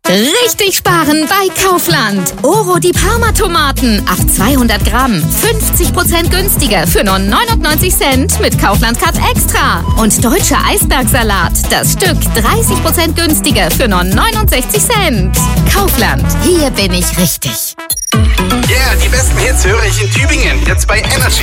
Richtig sparen bei Kaufland. Oro die Parma-Tomaten auf 200 Gramm. 50% günstiger für nur 99 Cent mit Kaufland Cut Extra. Und deutscher Eisbergsalat. Das Stück 30% günstiger für nur 69 Cent. Kaufland. Hier bin ich richtig. Yeah, die besten Hits höre ich in Tübingen. Jetzt bei Energy.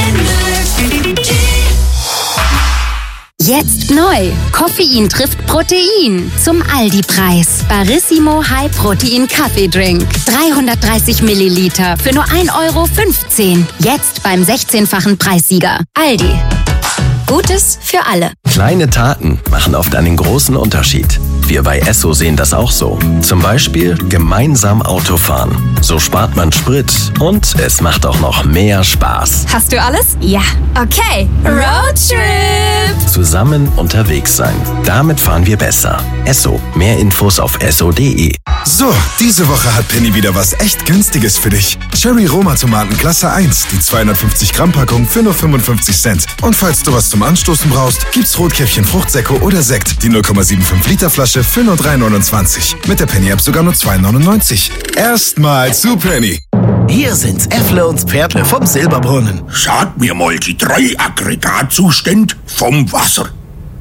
Jetzt neu. Koffein trifft Protein. Zum Aldi-Preis. Barissimo High Protein Kaffeedrink. 330 Milliliter für nur 1,15 €. Jetzt beim 16-fachen Preissieger. Aldi. Gutes für alle. Kleine Taten machen oft einen großen Unterschied. Wir bei Esso sehen das auch so. Zum Beispiel gemeinsam Autofahren. So spart man Sprit und es macht auch noch mehr Spaß. Hast du alles? Ja. Okay. Roadtrip. Zusammen unterwegs sein. Damit fahren wir besser. Esso. Mehr Infos auf esso.de. So, diese Woche hat Penny wieder was echt Günstiges für dich. Cherry Roma Tomaten Klasse 1, die 250 Gramm Packung für nur 55 Cent. Und falls du was zum Anstoßen brauchst, gibt's Rotkäppchen Fruchtsäcke oder Sekt, die 0,75 Liter Flasche für nur 3,29. Mit der Penny App sogar nur 2,99. Erstmal zu Penny. Hier sind's Äffle und Pferdle vom Silberbrunnen. Sag mir mal die 3 Aggregatzustände vom Wasser.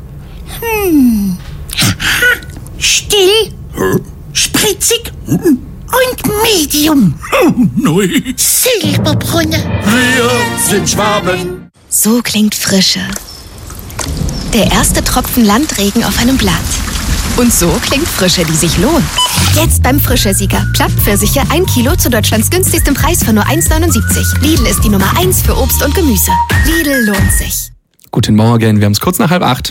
Still, spritzig und Medium. Neu. Silberbrunner. Wir sind Schwaben. So klingt Frische. Der erste Tropfen Landregen auf einem Blatt. Und so klingt Frische, die sich lohnt. Jetzt beim Frische-Sieger. Plattpfirsiche 1 Kilo zu Deutschlands günstigstem Preis von nur 1,79. Lidl ist die Nummer 1 für Obst und Gemüse. Lidl lohnt sich. Guten Morgen, wir haben es kurz nach 7:30.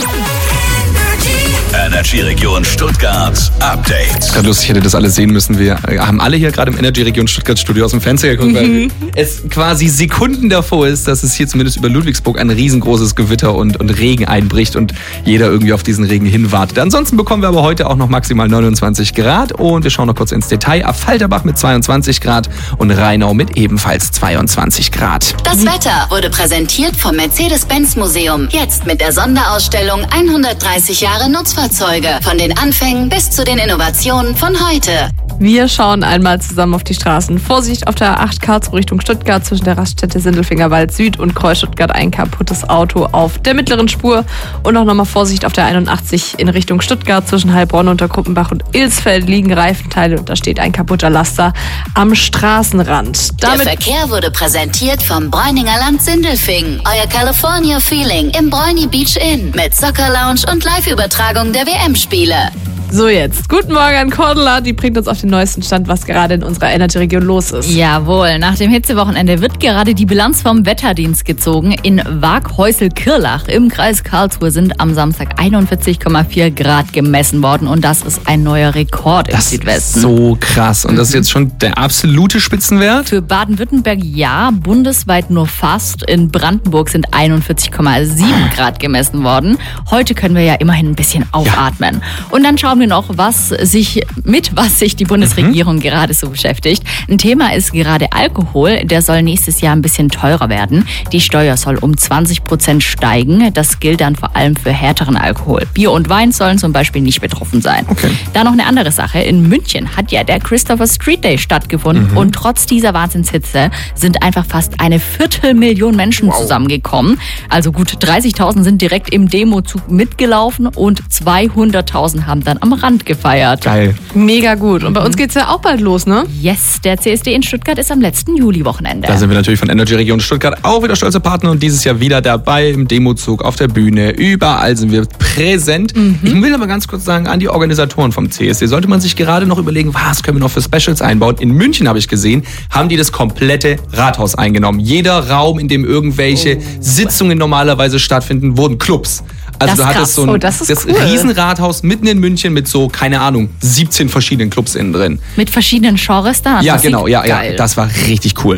Energy Region Stuttgart Update. Gerade lustig, ich hätte das alles sehen müssen. Wir haben alle hier gerade im Energy Region Stuttgart Studio aus dem Fenster geguckt, weil es quasi Sekunden davor ist, dass es hier zumindest über Ludwigsburg ein riesengroßes Gewitter und Regen einbricht und jeder irgendwie auf diesen Regen hinwartet. Ansonsten bekommen wir aber heute auch noch maximal 29 Grad und wir schauen noch kurz ins Detail. Affalterbach mit 22 Grad und Rheinau mit ebenfalls 22 Grad. Das Wetter wurde präsentiert vom Mercedes-Benz Museum. Jetzt mit der Sonderausstellung 130 Jahre Nutzfahrzeuge. Von den Anfängen bis zu den Innovationen von heute. Wir schauen einmal zusammen auf die Straßen. Vorsicht auf der A8 Karlsruhe Richtung Stuttgart zwischen der Raststätte Sindelfingerwald Süd und Kreuz Stuttgart, ein kaputtes Auto auf der mittleren Spur. Und auch nochmal Vorsicht auf der 81 in Richtung Stuttgart zwischen Heilbronn und der Gruppenbach und Ilsfeld liegen Reifenteile und da steht ein kaputter Laster am Straßenrand. Der Verkehr wurde präsentiert vom Bräuninger Land Sindelfingen. Euer California Feeling im Bräuni Beach Inn mit Soccer Lounge und Live-Übertragung der WM-Spiele. So jetzt. Guten Morgen an Cordula, die bringt uns auf den neuesten Stand, was gerade in unserer Energy-Region los ist. Jawohl, nach dem Hitzewochenende wird gerade die Bilanz vom Wetterdienst gezogen. In Waaghäusel-Kirlach im Kreis Karlsruhe sind am Samstag 41,4 Grad gemessen worden und das ist ein neuer Rekord im Südwesten. Das ist so krass und das ist jetzt schon der absolute Spitzenwert? Für Baden-Württemberg ja, bundesweit nur fast. In Brandenburg sind 41,7 Grad gemessen worden. Heute können wir ja immerhin ein bisschen aufatmen. Und dann schauen wir noch, was sich die Bundesregierung gerade so beschäftigt. Ein Thema ist gerade Alkohol. Der soll nächstes Jahr ein bisschen teurer werden. Die Steuer soll um 20% steigen. Das gilt dann vor allem für härteren Alkohol. Bier und Wein sollen zum Beispiel nicht betroffen sein. Okay. Da noch eine andere Sache. In München hat ja der Christopher Street Day stattgefunden und trotz dieser Wahnsinnshitze sind einfach fast 250.000 Menschen zusammengekommen. Also gut 30.000 sind direkt im Demozug mitgelaufen und 200.000 haben dann am Rand gefeiert. Geil. Mega gut. Und bei uns geht's ja auch bald los, ne? Yes, der CSD in Stuttgart ist am letzten Juli-Wochenende. Da sind wir natürlich von Energy Region Stuttgart auch wieder stolze Partner und dieses Jahr wieder dabei im Demozug, auf der Bühne. Überall sind wir präsent. Ich will aber ganz kurz sagen, an die Organisatoren vom CSD sollte man sich gerade noch überlegen, was können wir noch für Specials einbauen. In München habe ich gesehen, haben die das komplette Rathaus eingenommen. Jeder Raum, in dem irgendwelche Sitzungen normalerweise stattfinden, wurden Clubs. Also du hattest so das cool. Riesenrathaus mitten in München mit so, keine Ahnung, 17 verschiedenen Clubs innen drin. Mit verschiedenen Genres da? Ja, genau, ja, das war richtig cool.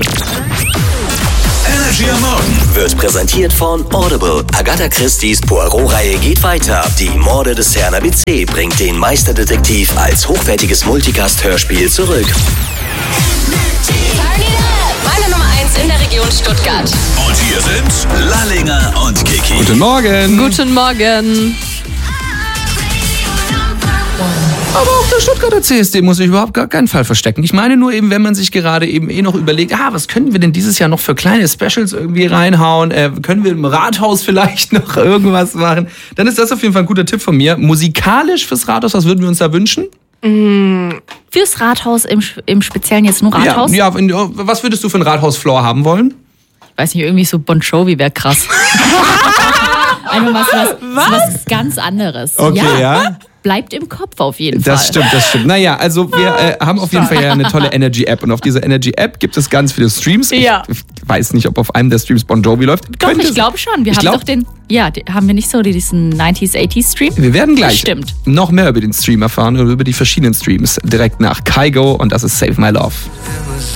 Energy am Morgen wird präsentiert von Audible. Agatha Christie's Poirot-Reihe geht weiter. Die Morde des Herrn ABC bringt den Meisterdetektiv als hochwertiges Multicast-Hörspiel zurück. Meine Nummer 1 in der Region Stuttgart. Und hier sind Lallinger und Kiki. Guten Morgen. Guten Morgen. Aber auch der Stuttgarter CSD muss sich überhaupt gar keinen Fall verstecken. Ich meine nur eben, wenn man sich gerade eben noch überlegt, was können wir denn dieses Jahr noch für kleine Specials irgendwie reinhauen? Können wir im Rathaus vielleicht noch irgendwas machen? Dann ist das auf jeden Fall ein guter Tipp von mir. Musikalisch fürs Rathaus, was würden wir uns da wünschen? Fürs Rathaus im Speziellen jetzt nur Rathaus? Ja, was würdest du für einen Rathausfloor haben wollen? Ich weiß nicht, irgendwie so Bon Jovi wäre krass. Einfach was ganz anderes. Okay, ja. Bleibt im Kopf auf jeden Fall. Das stimmt. Naja, also wir haben auf jeden Fall ja eine tolle Energy-App. Und auf dieser Energy-App gibt es ganz viele Streams. Ja. Ich weiß nicht, ob auf einem der Streams Bon Jovi läuft. Doch, ich glaube schon. Wir haben doch haben wir nicht so diesen 90s, 80s Stream? Wir werden gleich Bestimmt. noch mehr über den Stream erfahren und über die verschiedenen Streams direkt nach Kygo und das ist Save My Love.